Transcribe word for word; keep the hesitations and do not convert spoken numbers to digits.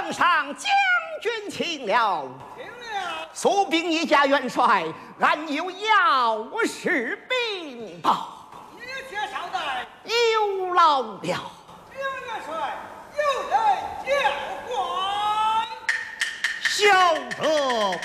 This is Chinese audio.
圣上将军请了。 请了。 速禀一家元帅，俺有要事禀报。 你且稍待。 有劳了。 刘元帅，有人叫唤。 小德。